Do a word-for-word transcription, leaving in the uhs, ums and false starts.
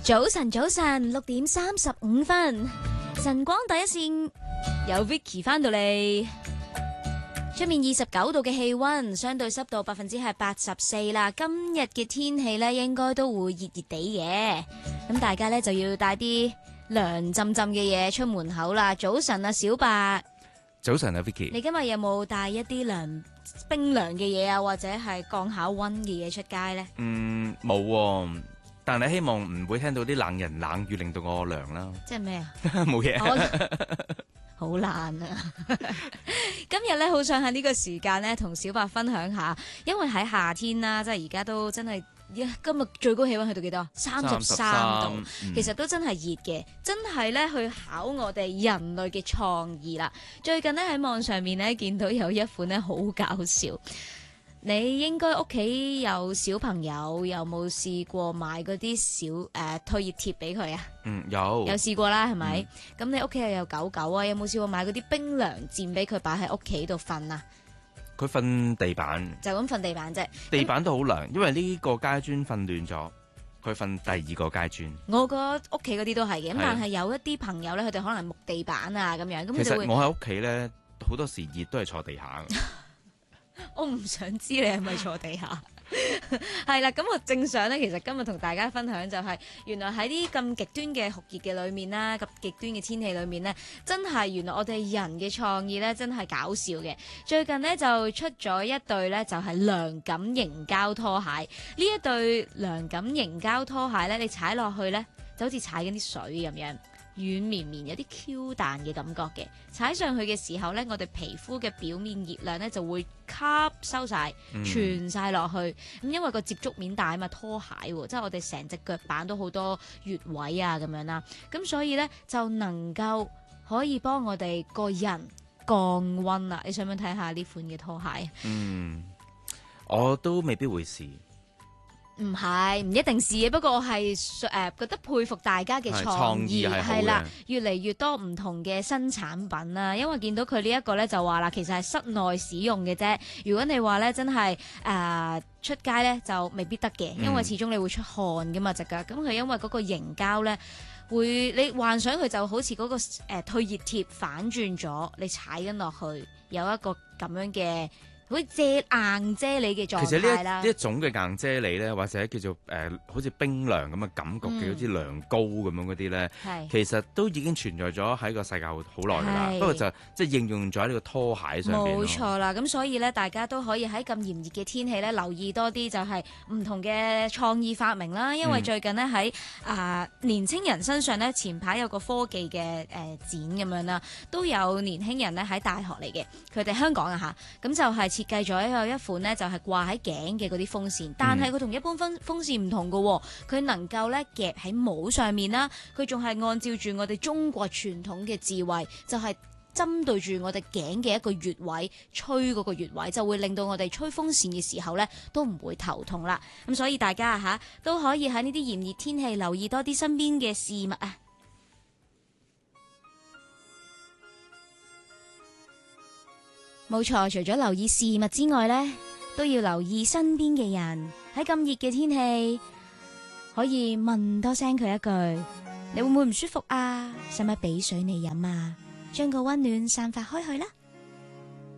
早晨，早晨，六點三十五分，晨光第一線，有 Vicky 翻到嚟。出面二十九度嘅氣溫，相對濕度百分之係八十四啦。今日嘅天氣呢，應該都會熱熱地嘅，咁大家呢，就要帶啲涼浸浸嘅嘢出門口啦。早晨啊，小白。 早晨啊 ，Vicky。 你今日有冇帶一啲涼冰涼嘅嘢啊，或者係降下溫嘅嘢出街呢？ 嗯，冇喎。但係希望唔會聽到啲冷言冷語令到我涼啦。 即係咩啊？ 冇嘢。 好懶啊！今日咧好想喺呢個時間咧同小白分享下，因為喺夏天啦，即係而家都真係，今日最高氣溫去到幾多？三十三度，嗯、其實都真係熱嘅，真係咧去考我哋人類嘅創意啦。最近咧喺網上面咧見到有一款咧好搞笑。你應該屋企有小朋友，有冇試過買嗰啲小誒、呃、退熱貼俾佢啊？ 嗯，有。 有試過啦，係咪？咁、嗯、你屋企又有狗狗啊？有冇試過買嗰啲冰涼墊俾佢擺喺屋企度瞓啊？ 佢瞓地板。就咁瞓地板啫。 地板都好涼，因為呢個階磚瞓暖咗，佢瞓第二個階磚。 我個屋企嗰啲都係嘅，咁但係有一啲朋友咧，佢哋可能木地板啊咁樣，咁其實我喺屋企咧，好多時熱都係坐地下。 我唔想知你係咪坐地下，係啦，咁我正想咧，其實今日同大家分享就係、是，原來喺啲咁極端嘅酷熱嘅裏面啦，咁極端嘅天氣裏面呢，真係原來我哋人嘅創意咧，真係搞笑嘅。最近呢，就出咗一對咧，就係涼感凝膠拖鞋。呢一對涼感凝膠拖鞋咧，你踩落去咧，就好似踩緊啲水咁樣。軟綿綿有啲 Q 彈嘅感覺嘅，踩上去嘅時候呢，我哋皮膚嘅表面熱量呢就會吸收晒，傳晒落去。咁、嗯、因為個接觸面大啊嘛，拖鞋喎，即係我哋成隻腳板都好多穴位啊咁樣啦。咁所以呢，就能夠可以幫我哋個人降溫啦。你想唔想睇下呢款嘅拖鞋？ 嗯，我都未必會試。 唔係，唔一定試嘅。不過我係誒、呃、覺得佩服大家嘅創意係啦，越嚟越多唔同嘅新產品啦。因為見到佢呢一個咧就話啦，其實係室內使用嘅啫。如果你話咧真係誒、呃、出街咧就未必得嘅，因為始終你會出汗噶嘛隻腳。咁佢因為嗰個凝膠咧會，你幻想佢就好似嗰、那個誒、呃、退熱貼反轉咗，你踩緊落去有一個咁樣嘅。好似遮硬啫喱嘅狀態啦。其實呢一呢一種嘅硬啫喱咧，或者叫做誒、呃、好似冰涼咁嘅感覺嘅，好似涼糕咁樣嗰啲咧，其實都已經存在咗喺個世界好耐㗎啦。不過就即係應用咗喺呢個拖鞋上邊。 冇錯啦，咁所以咧，大家都可以喺咁炎熱嘅天氣咧，留意多啲就係唔同嘅創意發明啦。因為最近呢，喺啊、呃、年青人身上咧，前排有個科技嘅誒、呃、展咁樣啦，都有年輕人咧喺大學嚟嘅，佢哋香港啊嚇，咁就係、是。設計咗有一款呢，就係掛喺頸嘅嗰啲風扇，但係佢同一般風風扇唔同嘅，佢能夠咧夾喺帽上面啦，佢仲係按照住我哋中國傳統嘅智慧，就係、是、針對住我哋頸嘅一個穴位，吹嗰個穴位，就會令到我哋吹風扇嘅時候咧都唔會頭痛啦。咁所以大家吓都可以喺呢啲炎熱天氣留意多啲身邊嘅事物啊！冇錯，除咗留意事物之外呢，都要留意身邊嘅人。喺咁熱嘅天氣，可以問多聲佢一句：你會唔會唔舒服啊？使唔使俾水你飲啊？將個溫暖散發開去啦〜